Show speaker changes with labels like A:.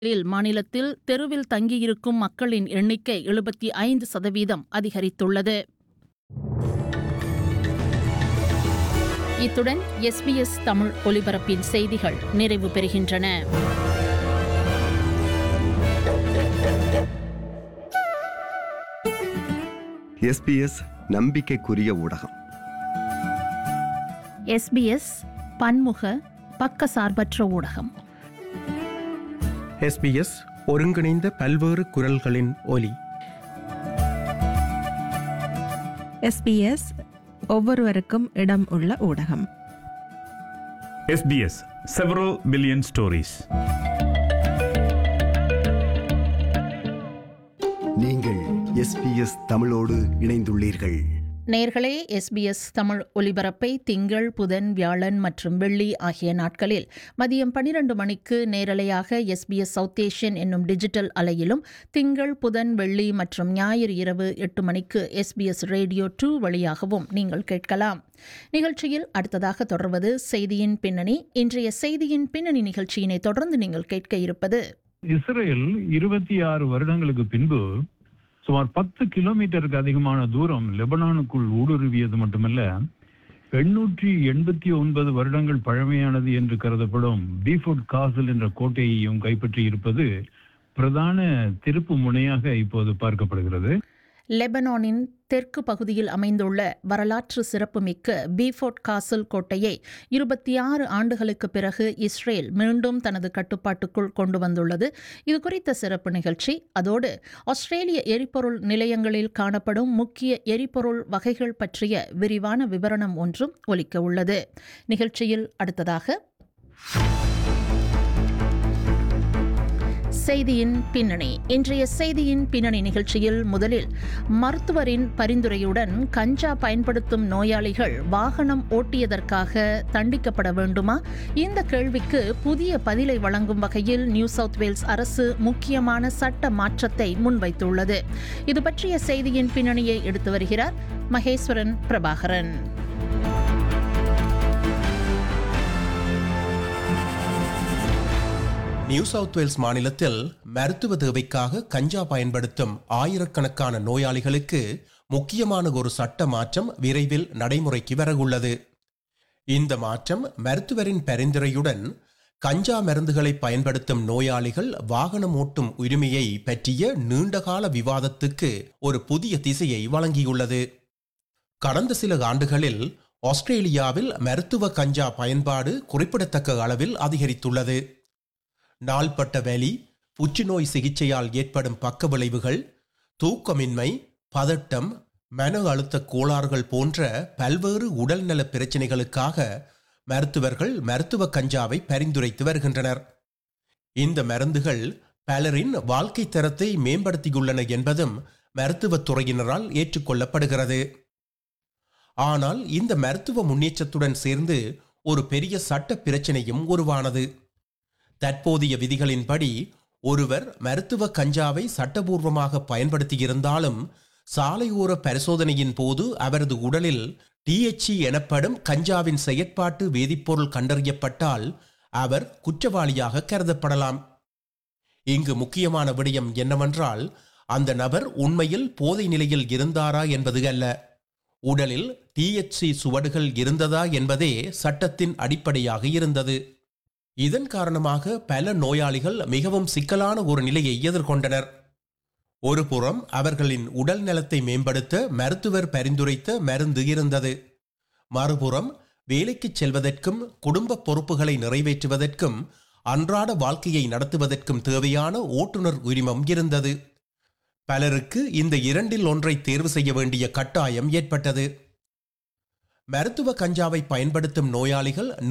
A: மாநிலத்தில் தெருவில் தங்கியிருக்கும் மக்களின் எண்ணிக்கை 75% அதிகரித்துள்ளது. இத்துடன் SBS தமிழ் ஒலிபரப்பின் செய்திகள் நிறைவு பெறுகின்றன.
B: SBS நம்பிக்கைக்குரிய ஊடகம்.
A: SBS பன்முக பக்கசார்பற்ற ஊடகம்.
C: SBS ஒருங்கிணைந்த பல்வேறு குரல்களின் ஒலி.
D: SBS ஒவ்வொருவருக்கும் இடம் உள்ள ஊடகம்.
E: SBS several billion stories.
B: நீங்கள் SBS தமிழோடு இணைந்துள்ளீர்கள்.
A: நேயர்களே, SBS தமிழ் ஒலிபரப்பை திங்கள், புதன், வியாழன் மற்றும் வெள்ளி ஆகிய நாட்களில் மதியம் 12 மணிக்கு நேரலையாக SBS சவுத் ஏஷியன் என்னும் டிஜிட்டல் அலையிலும், திங்கள், புதன், வெள்ளி மற்றும் ஞாயிறு இரவு 8 மணிக்கு SBS ரேடியோ 2 வழியாகவும் நீங்கள் கேட்கலாம். நிகழ்ச்சியில் அடுத்ததாக தொடர்வது செய்தியின் பின்னணி. இன்றைய செய்தியின் பின்னணி நிகழ்ச்சியினை தொடர்ந்து நீங்கள் கேட்க இருப்பது:
F: இஸ்ரேல் 26 வருடங்களுக்கு பின்பு சுமார் 10 கிலோமீட்டருக்கு அதிகமான தூரம் லெபனானுக்குள் ஊடுருவியது மட்டுமல்ல, 889 வருடங்கள் பழமையானது என்று கருதப்படும் பீஃபோர்ட் காசல் என்ற கோட்டையையும் கைப்பற்றி இருப்பது பிரதான திருப்பு முனையாக இப்போது பார்க்கப்படுகிறது.
A: லெபனானின் தெற்கு பகுதியில் அமைந்துள்ள வரலாற்று சிறப்புமிக்க பீஃபோர்ட் காசல் கோட்டையை 26 ஆண்டுகளுக்கு பிறகு இஸ்ரேல் மீண்டும் தனது கட்டுப்பாட்டுக்குள் கொண்டு வந்துள்ளது. இது குறித்த சிறப்பு நிகழ்ச்சி, அதோடு ஆஸ்திரேலிய எரிபொருள் நிலையங்களில் காணப்படும் முக்கிய எரிபொருள் வகைகள் பற்றிய விரிவான விவரணம் ஒன்றும் ஒலிக்க உள்ளது. நிகழ்ச்சியில் அடுத்ததாக செய்தியின் பின்னணி. இன்றைய செய்தியின் பின்னணி நிகழ்ச்சியில் முதலில் மருத்துவரின் பரிந்துரையுடன் கஞ்சா பயன்படுத்தும் நோயாளிகள் வாகனம் ஓட்டியதற்காக தண்டிக்கப்பட வேண்டுமா? இந்த கேள்விக்கு புதிய பதிலை வழங்கும் வகையில் நியூ சவுத் வேல்ஸ் அரசு முக்கியமான சட்ட மாற்றத்தை முன்வைத்துள்ளது. இது பற்றிய செய்தியின் பின்னணியை எடுத்து வருகிறார் Maheswaran Prabhakaran.
C: New south Wales மாநிலத்தில் மருத்துவ தேவைக்காக கஞ்சா பயன்படுத்தும் ஆயிரக்கணக்கான நோயாளிகளுக்கு முக்கியமான ஒரு சட்ட மாற்றம் விரைவில் நடைமுறைக்கு வரவுள்ளது. இந்த மாற்றம் மருத்துவரின் பரிந்துரையுடன் கஞ்சா மருந்துகளை பயன்படுத்தும் நோயாளிகள் வாகனம் ஓட்டும் உரிமையை பற்றிய நீண்டகால விவாதத்துக்கு ஒரு புதிய திசையை வழங்கியுள்ளது. கடந்த சில ஆண்டுகளில் ஆஸ்திரேலியாவில் மருத்துவ கஞ்சா பயன்பாடு குறிப்பிடத்தக்க அளவில் அதிகரித்துள்ளது. நாள்பட்ட வலி, புற்றுநோய் சிகிச்சையால் ஏற்படும் பக்க விளைவுகள், தூக்கமின்மை, பதட்டம், மன அழுத்த கோளாறுகள் போன்ற பல்வேறு உடல்நல பிரச்சினைகளுக்காக மருத்துவர்கள் மருத்துவ கஞ்சாவை பரிந்துரைத்து வருகின்றனர். இந்த மருந்துகள் பலரின் வாழ்க்கை தரத்தை மேம்படுத்தியுள்ளன என்பதும் மருத்துவத் துறையினரால் ஏற்றுக்கொள்ளப்படுகிறது. ஆனால் இந்த மருத்துவ முன்னேற்றத்துடன் சேர்ந்து ஒரு பெரிய சட்ட பிரச்சினையும் உருவானது. தற்போதைய விதிகளின்படி ஒருவர் மருத்துவ கஞ்சாவை சட்டபூர்வமாக பயன்படுத்தியிருந்தாலும் சாலையோர பரிசோதனையின் போது அவரது உடலில் THC எனப்படும் கஞ்சாவின் செயற்பாட்டு வேதிப்பொருள் கண்டறியப்பட்டால் அவர் குற்றவாளியாக கருதப்படலாம். இங்கு முக்கியமான விடயம் என்னவென்றால், அந்த நபர் உண்மையில் போதை நிலையில் இருந்தாரா என்பது அல்ல, உடலில் THC சுவடுகள் இருந்ததா என்பதே சட்டத்தின் அடிப்படையாக இருந்தது. இதன் காரணமாக பல நோயாளிகள் மிகவும் சிக்கலான ஒரு நிலையை எதிர்கொண்டனர். ஒரு புறம் அவர்களின் உடல் நலத்தை மேம்படுத்த மருத்துவர் பரிந்துரைத்த மருந்து இருந்தது. மறுபுறம் வேலைக்கு செல்வதற்கும் குடும்ப பொறுப்புகளை நிறைவேற்றுவதற்கும் அன்றாட வாழ்க்கையை நடத்துவதற்கும் தேவையான ஓட்டுநர் உரிமம் இருந்தது. பலருக்கு இந்த இரண்டில் ஒன்றை தேர்வு செய்ய வேண்டிய கட்டாயம் ஏற்பட்டது. மருத்துவ கஞ்சாவை பயன்படுத்தும் நோயாளிகள்